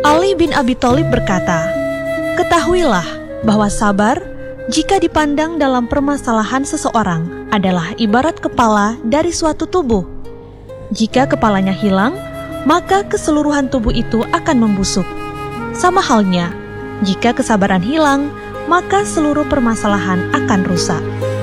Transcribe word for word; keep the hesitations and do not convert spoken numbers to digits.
Ali bin Abi Thalib berkata, "Ketahuilah bahwa sabar, jika dipandang dalam permasalahan seseorang, adalah ibarat kepala dari suatu tubuh. Jika kepalanya hilang, maka keseluruhan tubuh itu akan membusuk. Sama halnya, jika kesabaran hilang, maka seluruh permasalahan akan rusak."